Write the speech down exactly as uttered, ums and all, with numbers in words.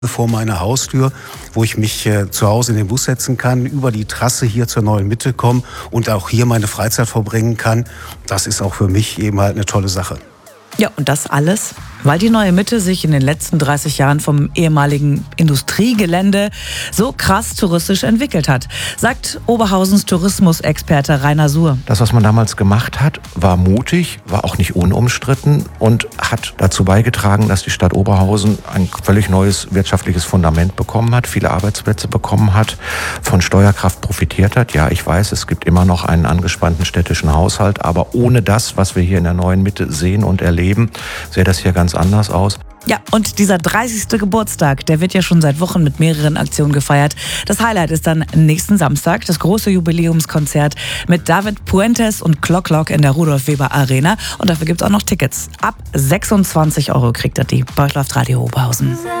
vor meiner Haustür, wo ich mich äh, zu Hause in den Bus setzen kann, über die Trasse hier zur Neuen Mitte kommen und auch hier meine Freizeit verbringen kann. Das ist auch für mich eben halt eine tolle Sache. Ja, und das alles, weil die Neue Mitte sich in den letzten dreißig Jahren vom ehemaligen Industriegelände so krass touristisch entwickelt hat, sagt Oberhausens Tourismusexperte Rainer Suhr. Das, was man damals gemacht hat, war mutig, war auch nicht unumstritten und hat dazu beigetragen, dass die Stadt Oberhausen ein völlig neues wirtschaftliches Fundament bekommen hat, viele Arbeitsplätze bekommen hat, von Steuerkraft profitiert hat. Ja, ich weiß, es gibt immer noch einen angespannten städtischen Haushalt, aber ohne das, was wir hier in der Neuen Mitte sehen und erleben, sähe das hier ganz anders aus. Ja, und dieser dreißigste Geburtstag, der wird ja schon seit Wochen mit mehreren Aktionen gefeiert. Das Highlight ist dann nächsten Samstag, das große Jubiläumskonzert mit David Puentes und Clock Clock in der Rudolf-Weber-Arena. Und dafür gibt es auch noch Tickets. Ab sechsundzwanzig Euro kriegt ihr die bei Läuft Radio Oberhausen.